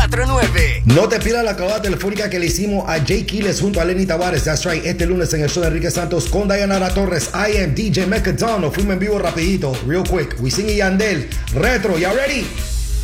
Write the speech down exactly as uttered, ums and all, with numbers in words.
cuatro nueve. No te pierdas la clavada telefónica que le hicimos a Jay Quiles junto a Lenny Tavares. That's right, este lunes en el show de Enrique Santos con Dayanara Torres. I am D J Mecca Don. Nos fuimos en vivo rapidito, real quick. Wisin y Yandel. Retro, y'all ready?